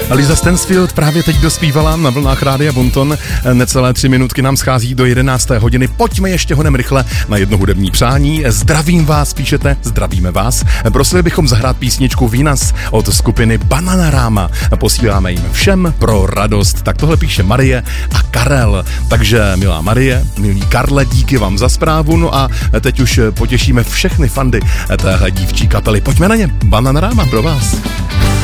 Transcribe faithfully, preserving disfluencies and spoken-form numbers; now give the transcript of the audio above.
Liza Stansfield právě teď dospívala na vlnách Rádia Bonton. Necelé tři minutky nám schází do jedenácté hodiny. Pojďme ještě honem rychle na jedno hudební přání. Zdravím vás, píšete, zdravíme vás. Prosili bychom zahrát písničku Vínas od skupiny Bananarama. Posíláme jim všem pro radost. Tak tohle píše Marie a Karel. Takže milá Marie, milý Karle, díky vám za zprávu. No a teď už potěšíme všechny fandy téhle dívčí kapely. Pojďme na ně. Bananarama pro vás.